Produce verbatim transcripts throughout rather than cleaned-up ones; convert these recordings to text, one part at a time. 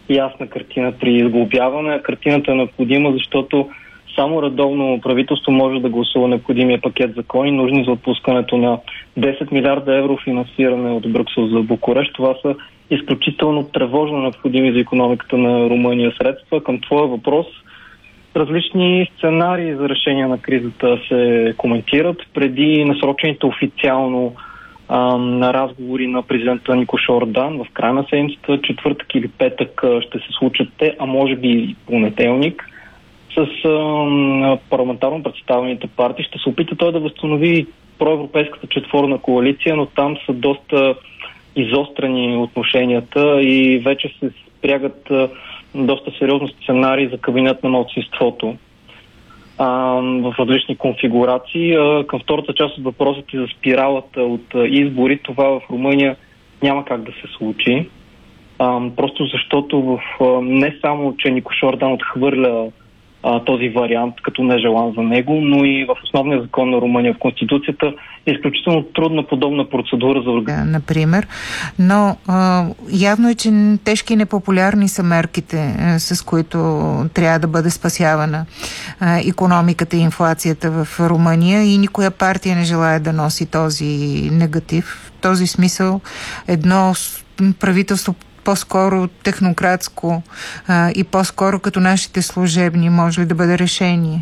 ясна картина при изглобяване. Картината е необходима, защото само редовно правителство може да гласува необходимия пакет закони, нужни за отпускането на десет милиарда евро финансиране от Брюксел за Букурещ. Това са изключително тревожно необходими за икономиката на Румъния средства. Към твоя въпрос, различни сценарии за решение на кризата се коментират. Преди насрочените официално а, на разговори на президента Никош Ордан в края на седмицата, четвъртък или петък ще се случат те, а може би и понеделник, с а, парламентарно представените партии. Ще се опита той да възстанови проевропейската четворна коалиция, но там са доста изострени отношенията и вече се спрягат а, доста сериозни сценарии за кабинет на малцинството а, в различни конфигурации. А, към втората част от въпросите за спиралата от а, избори, това в Румъния няма как да се случи. А, просто защото в, а, не само, че Никош Ордан отхвърля а, този вариант като нежелан за него, но и в основния закон на Румъния, в Конституцията, е изключително трудна подобна процедура за организация. Например, но а, явно е, че тежки и непопулярни са мерките, а, с които трябва да бъде спасявана а, икономиката и инфлацията в Румъния и никоя партия не желая да носи този негатив. В този смисъл едно правителство по-скоро технократско а, и по-скоро като нашите служебни може ли да бъде решение?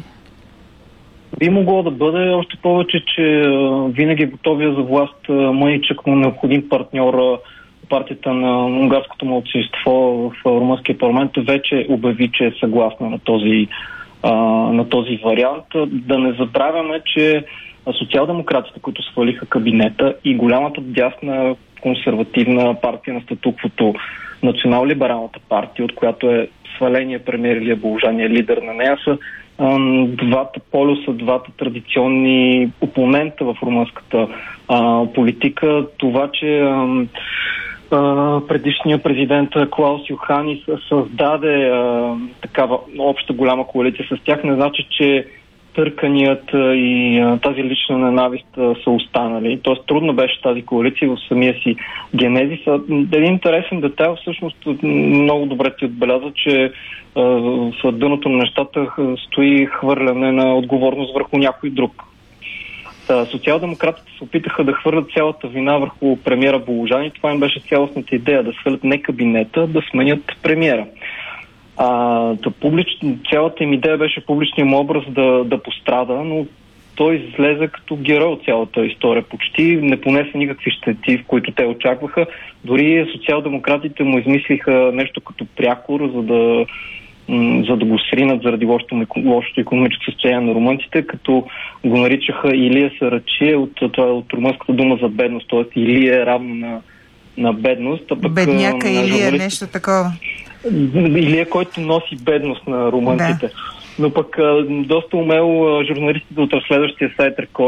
Би могло да бъде, още повече, че а, винаги готовия за власт а, мъничък му необходим партньор, а, партията на унгарското малцинство в а, румънския парламент вече обяви, че е съгласна на този, а, на този вариант. Да не забравяме, че социал-демократите, които свалиха кабинета, и голямата дясна консервативна партия на статуквото, национал-либералната партия, от която е сваления премиер Илия Боложания, лидер на нея, са ам, двата полюса, двата традиционни опонента в румънската а, политика. Това, че ам, а, предишният президент Клаус Йоханис създаде а, такава обща голяма коалиция с тях, не значи, че търканията и а, тази лична ненавист а, са останали. Тоест трудно беше тази коалиция в самия си генезис. Един интересен детайл, всъщност много добре ти отбеляза, че а, в дъното на нещата стои хвърляне на отговорност върху някой друг. Та, социал-демократите се опитаха да хвърлят цялата вина върху премиера Боложани. Това им беше цялостната идея, да свалят не кабинета, да сменят премиера. А, да публич... Цялата им идея беше публичният му образ да, да пострада, но той излезе като герой от цялата история. Почти не понесе никакви щети, в които те очакваха. Дори социал-демократите му измислиха нещо като прякор, за да, м- за да го сринат заради лошото, лошото икономическо състояние на румънците, като го наричаха Илия Сарачие, от, това, от румънската дума за бедност, т.е. Илия е равно на, на бедност. А пък, бедняка Илия, журналист... нещо такова. Илия, който носи бедност на румънците. Да. Но пък доста умело журналистите от разследващия сайт Рекорд